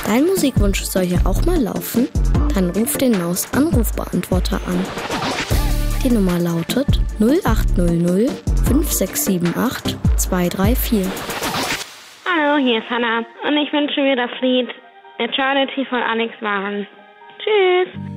Dein Musikwunsch soll hier auch mal laufen? Dann ruf den Maus-Anrufbeantworter an. Die Nummer lautet 0800 5678 234. Hallo, hier ist Hannah und ich wünsche mir das Lied Eternity von Alex Waren. Tschüss!